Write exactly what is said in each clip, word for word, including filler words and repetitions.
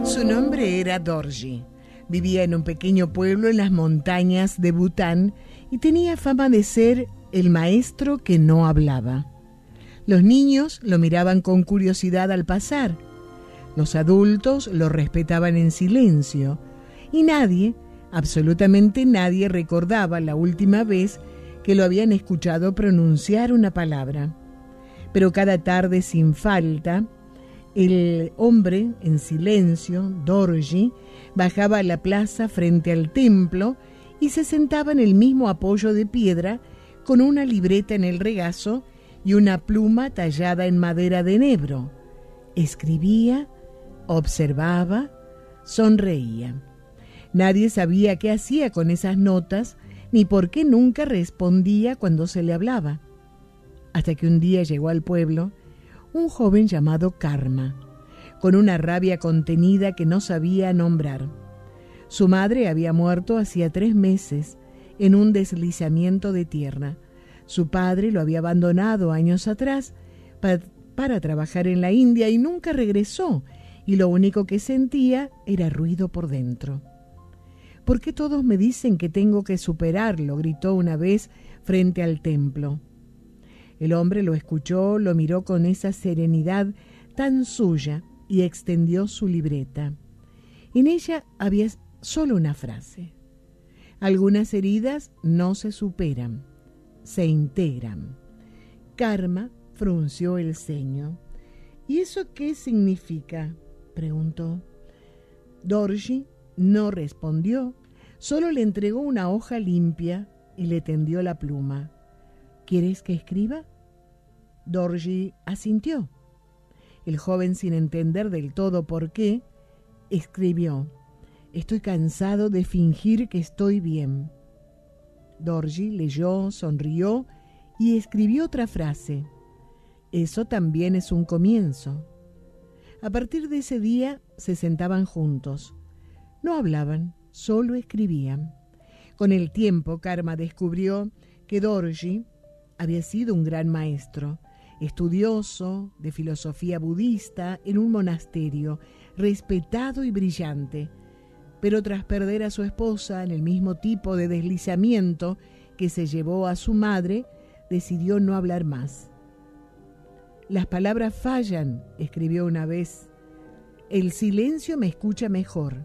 Su nombre era Dorji. Vivía en un pequeño pueblo en las montañas de Bután y tenía fama de ser el maestro que no hablaba. Los niños lo miraban con curiosidad al pasar. Los adultos lo respetaban en silencio y nadie, absolutamente nadie, recordaba la última vez que lo habían escuchado pronunciar una palabra. Pero cada tarde, sin falta, el hombre, en silencio, Dorji, bajaba a la plaza frente al templo y se sentaba en el mismo apoyo de piedra con una libreta en el regazo y una pluma tallada en madera de enebro. Escribía, observaba, sonreía. Nadie sabía qué hacía con esas notas ni por qué nunca respondía cuando se le hablaba. Hasta que un día llegó al pueblo un joven llamado Karma, con una rabia contenida que no sabía nombrar. Su madre había muerto hacía tres meses en un deslizamiento de tierra. Su padre lo había abandonado años atrás para, para trabajar en la India y nunca regresó, y lo único que sentía era ruido por dentro. ¿Por qué todos me dicen que tengo que superarlo?, gritó una vez frente al templo. El hombre lo escuchó, lo miró con esa serenidad tan suya y extendió su libreta. En ella había solo una frase: algunas heridas no se superan, se integran. Karma frunció el ceño. ¿Y eso qué significa?, preguntó. Dorji no respondió, solo le entregó una hoja limpia y le tendió la pluma. ¿Quieres que escriba? Dorji asintió. El joven, sin entender del todo por qué, escribió: estoy cansado de fingir que estoy bien. Dorji leyó, sonrió y escribió otra frase: eso también es un comienzo. A partir de ese día se sentaban juntos. No hablaban, solo escribían. Con el tiempo, Karma descubrió que Dorji había sido un gran maestro, estudioso de filosofía budista en un monasterio, respetado y brillante. Pero tras perder a su esposa en el mismo tipo de deslizamiento que se llevó a su madre, decidió no hablar más. Las palabras fallan, escribió una vez. El silencio me escucha mejor.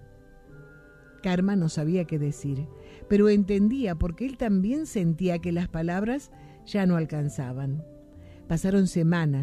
Karma no sabía qué decir, pero entendía porque él también sentía que las palabras ya no alcanzaban. Pasaron semanas.